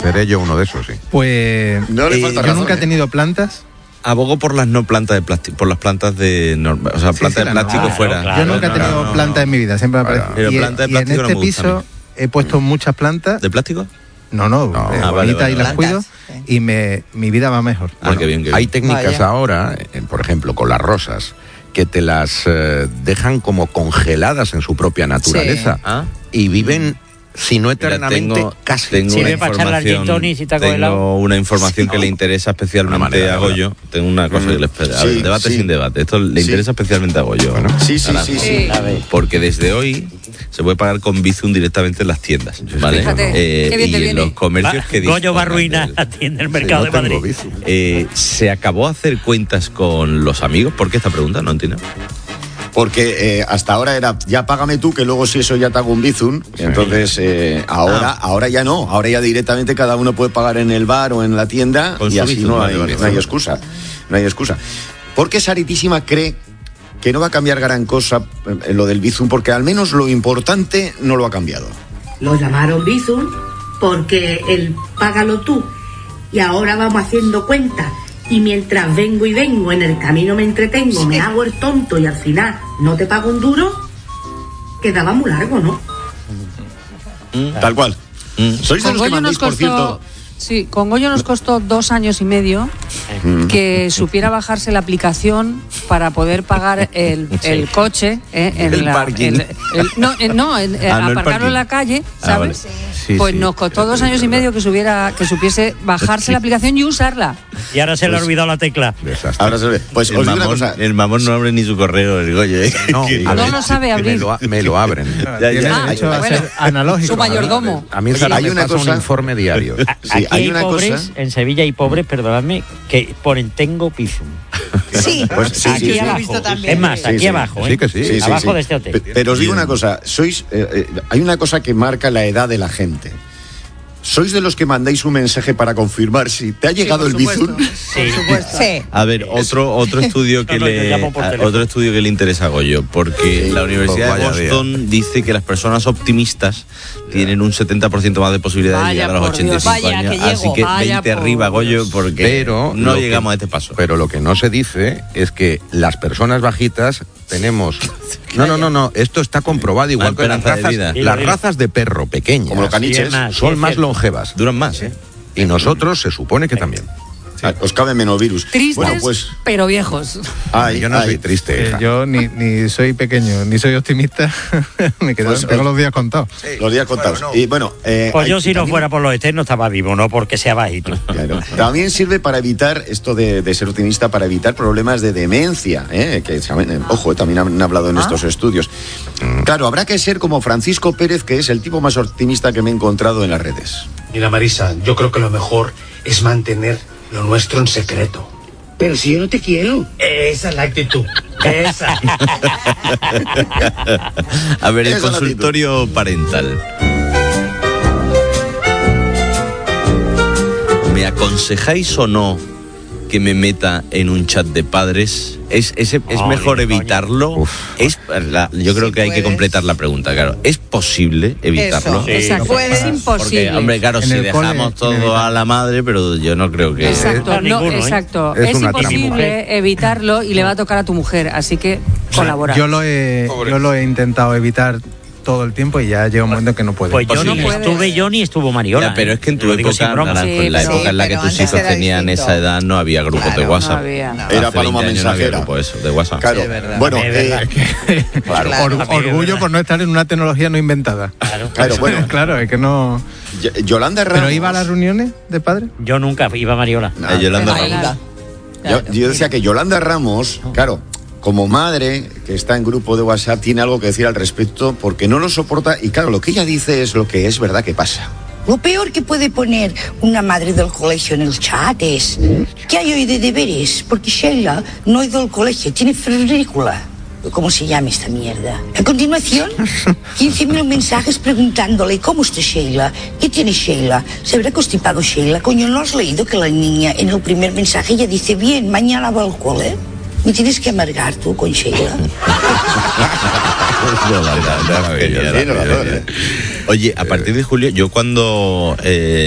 Seré yo uno de esos, sí. Pues No le falta yo razón, nunca he tenido plantas. Abogo por las no plantas de plástico, por las plantas de plantas de plástico fuera. Yo nunca he tenido plantas en mi vida, siempre me parece. Pero plantas de plástico y en este no me gusta a piso mí. he puesto muchas plantas. ¿De plástico? No, bonitas vale. y las cuido y mi vida va mejor. Qué bien, qué bien. Hay técnicas Vaya. ahora, por ejemplo, con las rosas, que te las dejan como congeladas en su propia naturaleza y viven, si no eternamente, casi. Tengo Sirve una para echarle al gin tonic si te ha congelado. tengo una información que le interesa especialmente a Goyo. Tengo una cosa que le espera. A ver, debate sin debate. Esto le interesa especialmente a Goyo. Bueno, Sí. A ver. Porque desde hoy se puede pagar con Bizum directamente en las tiendas, ¿vale? Fíjate, qué bien y te en viene. los comercios que Goyo va a dispongan arruinar del- la tienda del mercado de no tengo Madrid. Bizum. ¿Se acabó a hacer cuentas con los amigos? ¿Por qué esta pregunta? No entiendo. Porque hasta ahora era, ya págame tú, que luego si eso ya te hago un bizum. Entonces, ahora ya no. Ahora ya directamente cada uno puede pagar en el bar o en la tienda Con y su así bizum, no vale, hay, vale. no hay excusa. No hay excusa. Porque Saritísima cree que no va a cambiar gran cosa lo del bizum, porque al menos lo importante no lo ha cambiado. Lo llamaron Bizum porque el págalo tú. Y ahora vamos haciendo cuentas. Y mientras vengo en el camino me entretengo, me hago el tonto y al final no te pago un duro, quedaba muy largo, ¿no? Tal cual. ¿Sois de Con los que Goyo mandéis, nos por costó, cierto? sí, con Goyo nos costó 2 años y medio que supiera bajarse la aplicación para poder pagar el coche en El la, parking. aparcarlo parking. en la calle, ¿sabes? Vale. Sí, Pues sí. nos costó 2 años y medio que supiese bajarse la aplicación y usarla. Y ahora se le ha olvidado la tecla. Desastre. Ahora se ve. Pues os digo una cosa. El mamón no abre ni su correo, el Goyo. No, No lo sabe abrir. Me lo abren. Tiene ya. derecho a bueno. ser analógico. Su mayordomo. A mí Oye, Zara hay me una pasa cosa- un informe diario. Sí, Aquí hay hay una pobres, cosa. en Sevilla hay pobres, perdonadme, que ponen tengo Bizum. Sí, Pues sí, Aquí sí, sí. abajo. visto también. Es más, Sí, aquí sí. abajo, Sí que sí. Sí, sí, abajo sí. de este hotel. Pero os digo una cosa, hay una cosa que marca la edad de la gente. ¿Sois de los que mandáis un mensaje para confirmar si te ha llegado el bizum? Sí. Sí. A ver, otro estudio que No, yo llamo por teléfono. otro estudio que le interesa a Goyo, porque la Universidad pues de vaya Boston dice que las personas optimistas tienen un 70% más de posibilidad de Vaya llegar a los por Dios. 85 Vaya, años. que llego, Así que vaya 20 por arriba, Goyo, porque Pero no lo que- llegamos a este paso. Pero lo que no se dice es que las personas bajitas tenemos... No, esto está comprobado, igual que las esperanza de vida. razas, las razas de perro pequeñas Como los caniches. son más longevas. Duran más, ¿eh? Y nosotros se supone que también. Os cabe menos virus. Tristes, Bueno, pues. pero viejos. Yo no soy triste, hija. Yo ni soy pequeño, ni soy optimista. Me quedo, Pues, tengo los días contados. Los días contados. Y bueno, Pues yo si no también- fuera por los externos estaba vivo, no porque sea bajito. Claro. También sirve para evitar esto de ser optimista, para evitar problemas de demencia, que ojo, también han hablado en estos estudios. Claro, habrá que ser como Francisco Pérez, que es el tipo más optimista que me he encontrado en las redes. Mira, Marisa, yo creo que lo mejor es mantener lo nuestro en secreto. Pero si yo no te quiero. Esa es la actitud. Esa. A ver, el Esa es la consultorio parental. ¿Me aconsejáis o no que me meta en un chat de padres? ¿Es mejor evitarlo? Yo creo que hay que puedes. completar la pregunta, claro. ¿Es posible evitarlo? Eso, exacto. Es Porque, imposible. hombre, claro, En si el dejamos cole, en el todo a la madre, pero yo no creo que... Exacto, No, ninguno, ¿eh? exacto. Es Es una trampa. imposible evitarlo y le va a tocar a tu mujer, así que colabora. Yo lo he intentado evitar todo el tiempo y ya llega un momento que no puedo. Pues yo no ni puedes. estuve yo ni estuvo Mariola. Ya, pero es que en tu Lo digo sin época, broma. Naranjo, Sí, en la pero- época en la que pero tus antes hijos era tenían distinto. esa edad, no había grupos de Claro, WhatsApp. no había. Era Hace paloma 20 años no había mensajera. grupo eso, de WhatsApp. Claro. Sí, es verdad. Bueno, Es verdad. Claro. Orgullo por no estar en una tecnología no inventada. claro, bueno, Claro, es que no. Yolanda Ramos. ¿Pero iba a las reuniones de padres? Yo nunca iba a Mariola. Yolanda Bailar. Ramos. Yo decía que Yolanda Ramos, claro, como madre que está en grupo de WhatsApp, tiene algo que decir al respecto porque no lo soporta y claro, lo que ella dice es lo que es verdad que pasa. Lo peor que puede poner una madre del colegio en el chat es que hay hoy de deberes, porque Sheila no ha ido al colegio, tiene febrícula. ¿Cómo se llama esta mierda? A continuación, 15.000 mensajes preguntándole ¿cómo está Sheila? ¿Qué tiene Sheila? ¿Se habrá constipado Sheila? Coño, ¿no has leído que la niña en el primer mensaje ella dice bien, mañana va al cole? ¿Me tienes que amargar tú con Sheila? Oye, a partir de julio, yo cuando